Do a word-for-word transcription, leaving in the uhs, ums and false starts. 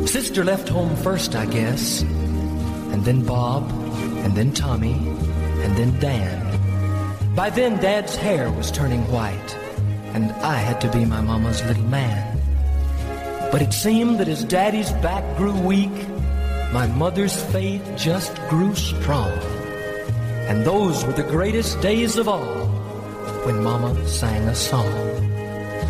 Sister left home first, I guess, and then Bob, and then Tommy, and then Dan. By then, Dad's hair was turning white, and I had to be my mama's little man. But it seemed that as Daddy's back grew weak, my mother's faith just grew strong. And those were the greatest days of all, when Mama sang a song.